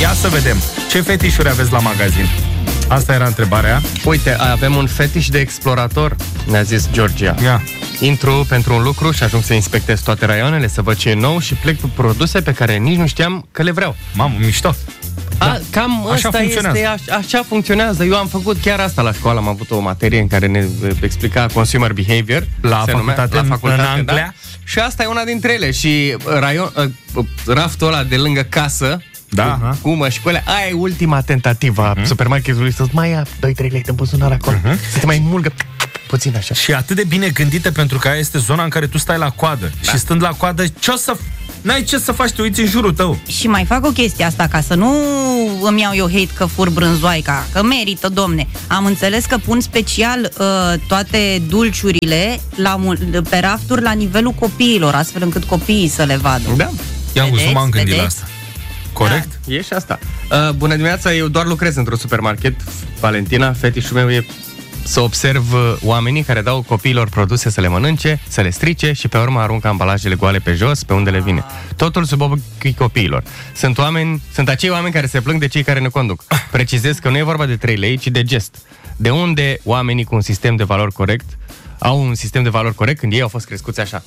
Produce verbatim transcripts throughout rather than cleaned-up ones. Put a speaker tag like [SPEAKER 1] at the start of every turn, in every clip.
[SPEAKER 1] Ia să vedem, ce fetișuri aveți la magazin? Asta era întrebarea.
[SPEAKER 2] Uite, avem un fetiș de explorator, ne-a zis Georgia.
[SPEAKER 1] Ia.
[SPEAKER 2] Intru pentru un lucru și ajung să inspectez toate raioanele, să văd ce e nou și plec cu produse pe care nici nu știam că le vreau.
[SPEAKER 1] Mamă, mișto.
[SPEAKER 2] A, da. Cam
[SPEAKER 1] așa
[SPEAKER 2] asta
[SPEAKER 1] funcționează.
[SPEAKER 2] este, a, așa funcționează. Eu am făcut chiar asta la școală, am avut o materie în care ne explica consumer behavior.
[SPEAKER 1] La facultate,
[SPEAKER 2] la facultate
[SPEAKER 1] în Anglia.
[SPEAKER 2] Da? Și asta e una dintre ele. Și raion, raftul ăla de lângă casă,
[SPEAKER 1] da.
[SPEAKER 2] Cu, cu mășcule, aia e ultima tentativă a uh-huh. supermarketului, să-ți mai ia doi trei lei de buzunar acolo, uh-huh. să te mai mulgă puțin așa.
[SPEAKER 1] Și atât de bine gândită, pentru că aia este zona în care tu stai la coadă. Da. Și stând la coadă, ce o să... N-ai ce să faci, te uiți în jurul tău.
[SPEAKER 3] Și mai fac o chestie asta, ca să nu îmi iau eu hate că fur brânzoaica, că merită, domne. Am înțeles că pun special uh, toate dulciurile la, pe rafturi la nivelul copiilor, astfel încât copiii să le vadă.
[SPEAKER 2] Da.
[SPEAKER 1] Ia uzi, m-am gândit la asta. Corect?
[SPEAKER 2] Da, e și asta. Uh, bună dimineața, eu doar lucrez într-un supermarket, Valentina, fetișul meu e să observ oamenii care dau copiilor produse să le mănânce, să le strice și pe urmă aruncă ambalajele goale pe jos, pe unde le vine. Totul sub ochii copiilor. Sunt oameni, sunt acei oameni care se plâng de cei care ne conduc. Precizez că nu e vorba de trei lei, ci de gest. De unde oamenii cu un sistem de valori corect au un sistem de valori corect când ei au fost crescuți așa?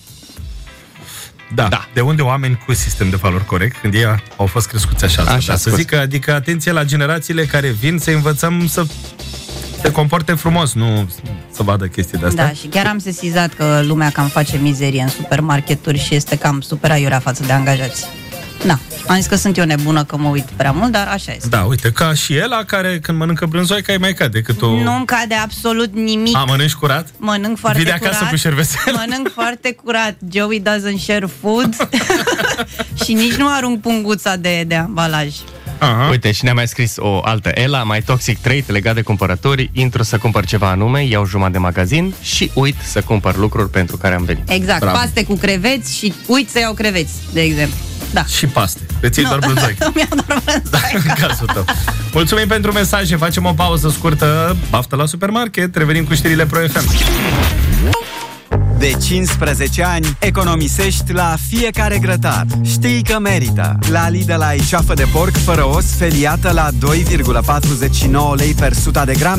[SPEAKER 1] Da. da. De unde oameni cu sistem de valori corect când ei au fost crescuți așa? așa să zic, adică atenție la generațiile care vin, să învățăm să se comporte frumos, nu să vadă chestii de astea.
[SPEAKER 3] Da, și chiar am sesizat că lumea cam face mizerie în supermarketuri și este cam super aiurea față de angajați. Da, am zis că sunt eu nebună că mă uit prea mult, dar așa este.
[SPEAKER 1] Da, uite, ca și ăla care când mănâncă brânzoaica îi mai cade decât o...
[SPEAKER 3] Nu-mi cade absolut nimic.
[SPEAKER 1] A, mănânci curat?
[SPEAKER 3] Mănânc foarte
[SPEAKER 1] Vii de
[SPEAKER 3] curat.
[SPEAKER 1] acasă cu șervețel?
[SPEAKER 3] Mănânc foarte curat. Joey doesn't share food. Și nici nu arunc punguța de, de ambalaj.
[SPEAKER 2] Aha. Uite, și ne-a mai scris o altă Ela, mai toxic trait legat de cumpărături. Intru să cumpăr ceva anume, iau jumătate de magazin și uit să cumpăr lucruri pentru care am venit.
[SPEAKER 3] Exact, bravo. Paste cu creveți și uit să iau creveți, de exemplu. Da.
[SPEAKER 1] Și paste. Îți iei doar brânzoaică.
[SPEAKER 3] Îmi iau doar brânzoaică.
[SPEAKER 1] Da, în cazul tău. Mulțumim pentru mesaje, facem o pauză scurtă. Baftă la supermarket, revenim cu știrile Pro F M.
[SPEAKER 4] De cincisprezece ani economisești la fiecare grătar. Știi că merită. La Lidl ai ceafă de porc fără os feliată la doi virgulă patruzeci și nouă lei per sută de grame